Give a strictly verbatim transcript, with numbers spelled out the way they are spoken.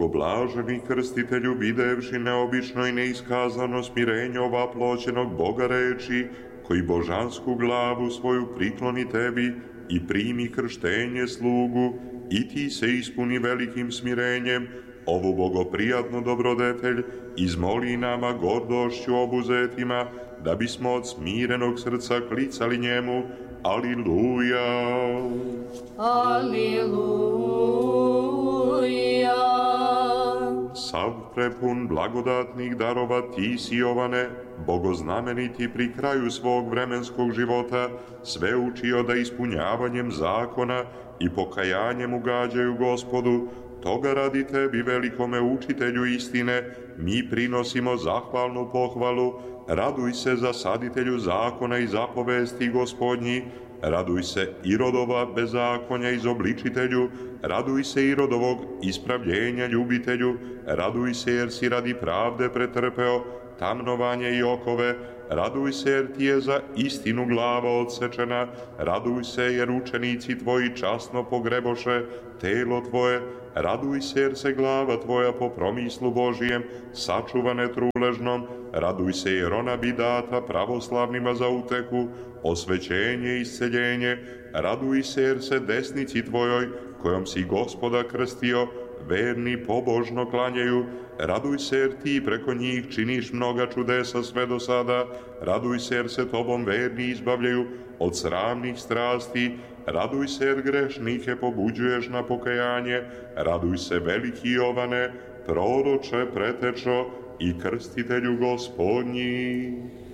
Bogoblaženi krstitelju, videvši neobično i neiskazano smirenje ovaploćenog Boga reči, koji božansku glavu svoju prikloni tebi i primi krštenje slugu, i ti se ispuni velikim smirenjem, ovu bogoprijatnu dobrodetelj izmoli nama gordošću obuzetima, da bismo od smirenog srca klicali njemu: Aliluja! Aliluja! Sav prepun blagodatnih darova ti si, Jovane, bogoznameniti pri kraju svog vremenskog života, sve učio da ispunjavanjem zakona i pokajanjem ugađaju Gospodu. Toga radi tebi, velikome učitelju istine, mi prinosimo zahvalnu pohvalu. Raduj se, zasaditelju zakona i zapovesti Gospodnji, raduj se Irodova bezakonja izobličitelju, raduj se Irodovog ispravljenja ljubitelju, raduj se jer si radi pravde pretrpeo tamnovanje i okove, raduj se jer ti je za istinu glava odsečena, raduj se jer učenici tvoji časno pogreboše telo tvoje, raduj se jer se glava tvoja po promislu Božijem sačuvane truležnom, raduj se jer ona bi data pravoslavnima za uteku, osvećenje i isceljenje, raduj se jer se desnici tvojoj, kojom si Gospoda krstio, verni pobožno klanjaju, raduj se jer ti preko njih činiš mnoga čudesa sve do sada, raduj se jer se tobom verni izbavljaju od sramnih strasti, raduj se jer grešnike pobuđuješ na pokajanje, raduj se veliki Jovane, proroče pretečo i krstitelju Gospodnji.